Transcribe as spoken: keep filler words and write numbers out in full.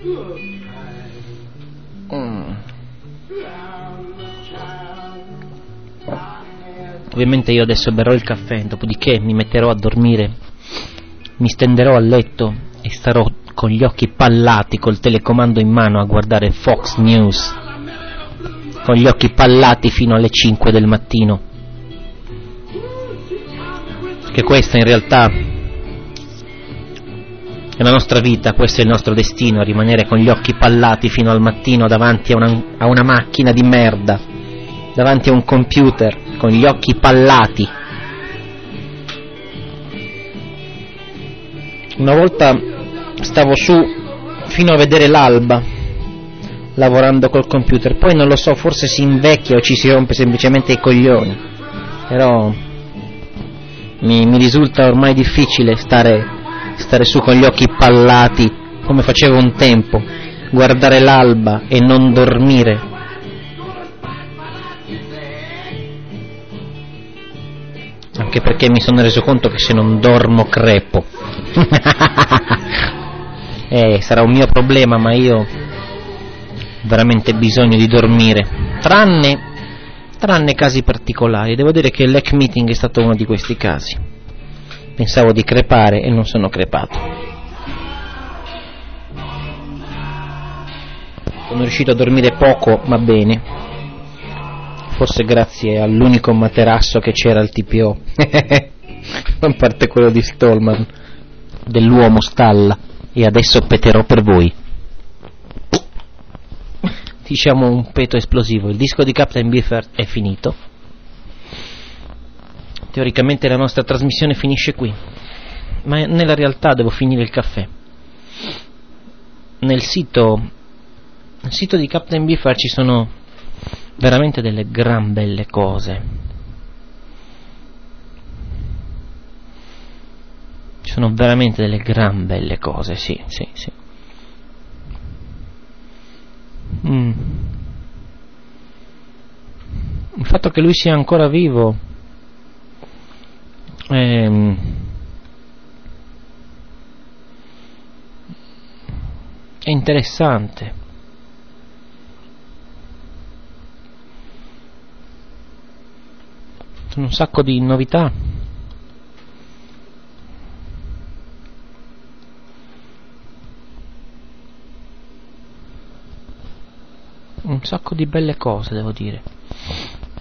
Mm. Ovviamente io adesso berrò il caffè, dopodiché mi metterò a dormire, mi stenderò a letto e starò con gli occhi pallati col telecomando in mano a guardare Fox News, con gli occhi pallati fino alle cinque del mattino. Che questa in realtà è la nostra vita, questo è il nostro destino, rimanere con gli occhi pallati fino al mattino davanti a una, a una macchina di merda, davanti a un computer, con gli occhi pallati. Una volta stavo su fino a vedere l'alba lavorando col computer, poi non lo so, forse si invecchia o ci si rompe semplicemente i coglioni, però mi, mi risulta ormai difficile stare, stare su con gli occhi pallati come facevo un tempo, guardare l'alba e non dormire. Anche perché mi sono reso conto che se non dormo crepo. eh, sarà un mio problema, ma io ho veramente bisogno di dormire, tranne, tranne casi particolari. Devo dire che l'Hack Meeting è stato uno di questi casi. Pensavo di crepare e non sono crepato. Sono riuscito a dormire poco, ma bene. Forse grazie all'unico materasso che c'era al T P O, a parte quello di Stallman, dell'uomo stalla, e adesso peterò per voi. Diciamo un peto esplosivo. Il disco di Captain Beefheart è finito. Teoricamente la nostra trasmissione finisce qui, ma nella realtà devo finire il caffè. Nel sito, nel sito di Captain Beefheart ci sono veramente delle gran belle cose. Ci sono veramente delle gran belle cose, sì, sì, sì. Mm. Il fatto che lui sia ancora vivo è, è interessante. Un sacco di novità. Un sacco di belle cose, devo dire.